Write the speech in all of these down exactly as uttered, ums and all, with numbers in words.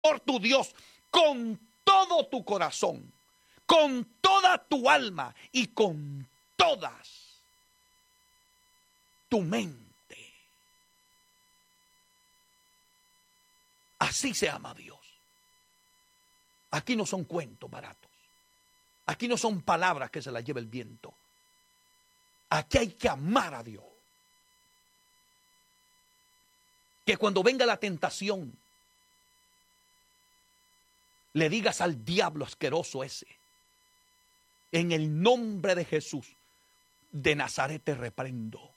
por tu Dios con todo tu corazón, con toda tu alma y con todas tu mente. Así se ama a Dios. Aquí no son cuentos baratos. Aquí no son palabras que se las lleva el viento. Aquí hay que amar a Dios. Que cuando venga la tentación, le digas al diablo asqueroso ese: en el nombre de Jesús de Nazaret te reprendo.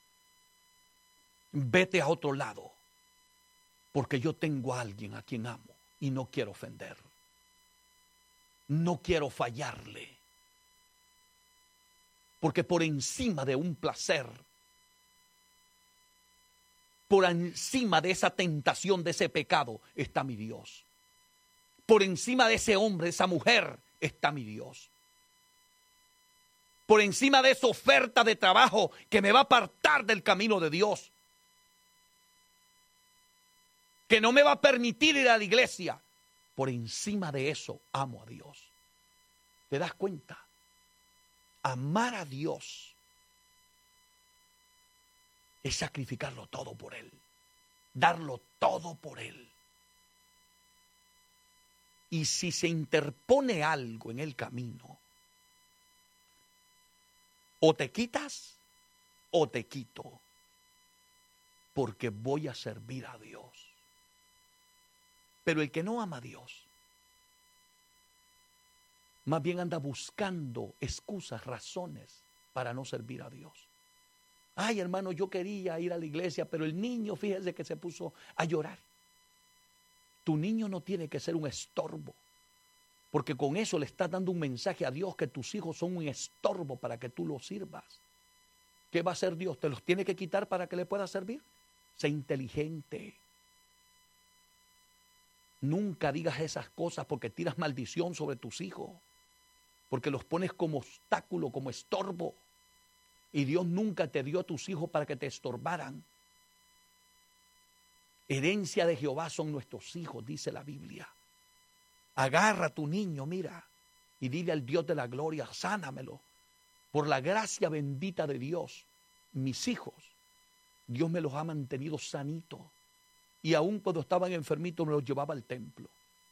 Vete a otro lado, porque yo tengo a alguien a quien amo y no quiero ofender. No quiero fallarle. Porque por encima de un placer, por encima de esa tentación, de ese pecado, está mi Dios. Por encima de ese hombre, de esa mujer, está mi Dios. Por encima de esa oferta de trabajo que me va a apartar del camino de Dios, que no me va a permitir ir a la iglesia, por encima de eso amo a Dios. ¿Te das cuenta? Amar a Dios es sacrificarlo todo por Él, darlo todo por Él. Y si se interpone algo en el camino, o te quitas o te quito, porque voy a servir a Dios. Pero el que no ama a Dios, más bien anda buscando excusas, razones para no servir a Dios. Ay, hermano, yo quería ir a la iglesia, pero el niño, fíjese que se puso a llorar. Tu niño no tiene que ser un estorbo, porque con eso le estás dando un mensaje a Dios que tus hijos son un estorbo para que tú los sirvas. ¿Qué va a hacer Dios? ¿Te los tiene que quitar para que le puedas servir? Sé inteligente. Nunca digas esas cosas porque tiras maldición sobre tus hijos, porque los pones como obstáculo, como estorbo. Y Dios nunca te dio a tus hijos para que te estorbaran. Herencia de Jehová son nuestros hijos, dice la Biblia. Agarra a tu niño, mira, y dile al Dios de la gloria: sánamelo. Por la gracia bendita de Dios, mis hijos, Dios me los ha mantenido sanitos. Y aún cuando estaban enfermitos me los llevaba al templo.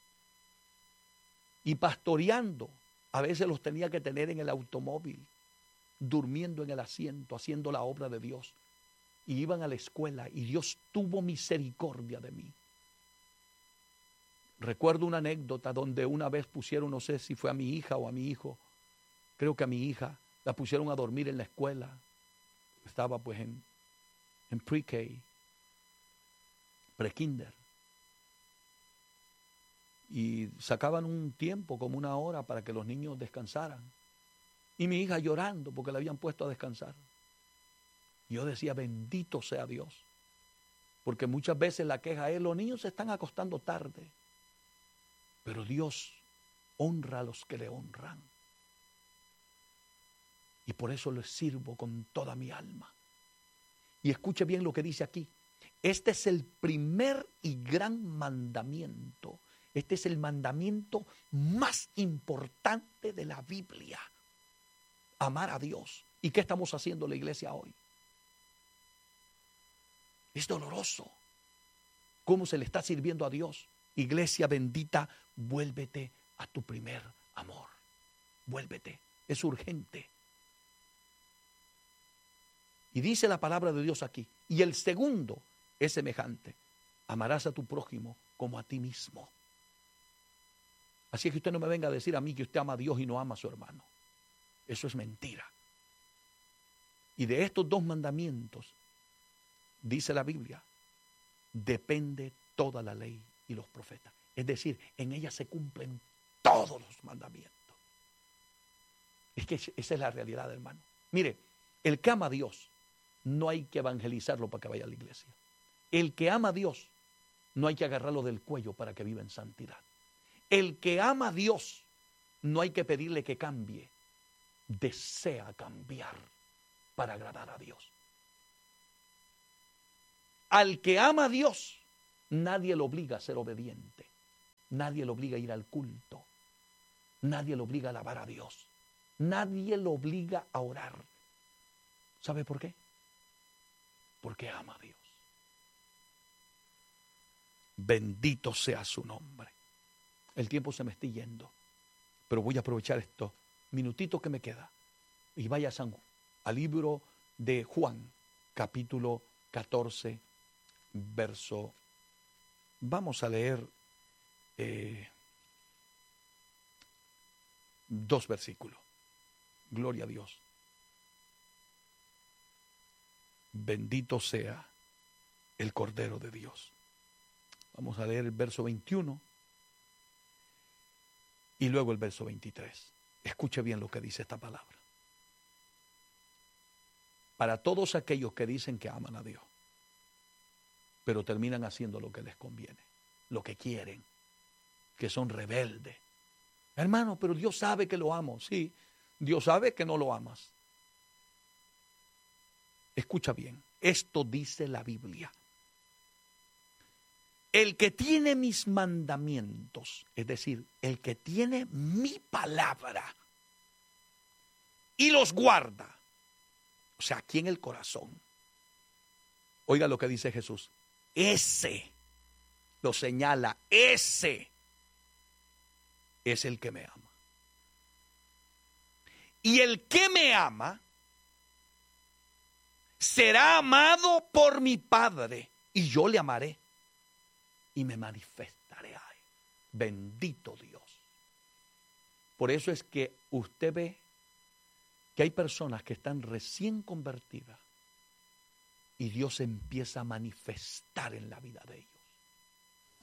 Y pastoreando, a veces los tenía que tener en el automóvil, durmiendo en el asiento, haciendo la obra de Dios. Y iban a la escuela y Dios tuvo misericordia de mí. Recuerdo una anécdota donde una vez pusieron, no sé si fue a mi hija o a mi hijo, creo que a mi hija, la pusieron a dormir en la escuela. Estaba pues en, en pre-K, pre-kinder. Y sacaban un tiempo, como una hora, para que los niños descansaran. Y mi hija llorando porque la habían puesto a descansar. Yo decía: bendito sea Dios. Porque muchas veces la queja es: los niños se están acostando tarde. Pero Dios honra a los que le honran. Y por eso les sirvo con toda mi alma. Y escuche bien lo que dice aquí. Este es el primer y gran mandamiento. Este es el mandamiento más importante de la Biblia. Amar a Dios. ¿Y qué estamos haciendo en la iglesia hoy? Es doloroso. ¿Cómo se le está sirviendo a Dios? Iglesia bendita, vuélvete a tu primer amor. Vuélvete. Es urgente. Y dice la palabra de Dios aquí. Y el segundo es semejante: amarás a tu prójimo como a ti mismo. Así es que usted no me venga a decir a mí que usted ama a Dios y no ama a su hermano. Eso es mentira. Y de estos dos mandamientos, dice la Biblia, depende toda la ley y los profetas. Es decir, en ella se cumplen todos los mandamientos. Es que esa es la realidad, hermano. Mire, el que ama a Dios, no hay que evangelizarlo para que vaya a la iglesia. El que ama a Dios, no hay que agarrarlo del cuello para que viva en santidad. El que ama a Dios, no hay que pedirle que cambie. Desea cambiar para agradar a Dios. Al que ama a Dios, nadie lo obliga a ser obediente. Nadie lo obliga a ir al culto. Nadie lo obliga a alabar a Dios. Nadie lo obliga a orar. ¿Sabe por qué? Porque ama a Dios. Bendito sea su nombre. El tiempo se me está yendo, pero voy a aprovechar estos minutitos que me queda. Y vaya a San, al libro de Juan, capítulo catorce, verso. Vamos a leer eh, dos versículos. Gloria a Dios. Bendito sea el Cordero de Dios. Vamos a leer el verso veintiuno y luego el verso veintitrés. Escuche bien lo que dice esta palabra. Para todos aquellos que dicen que aman a Dios, pero terminan haciendo lo que les conviene, lo que quieren, que son rebeldes. Hermano, pero Dios sabe que lo amo. Sí, Dios sabe que no lo amas. Escucha bien, esto dice la Biblia. El que tiene mis mandamientos, es decir, el que tiene mi palabra y los guarda, o sea, aquí en el corazón. Oiga lo que dice Jesús. Ese, lo señala, ese es el que me ama. Y el que me ama será amado por mi Padre, y yo le amaré y me manifestaré a él. Bendito Dios. Por eso es que usted ve que hay personas que están recién convertidas y Dios empieza a manifestar en la vida de ellos.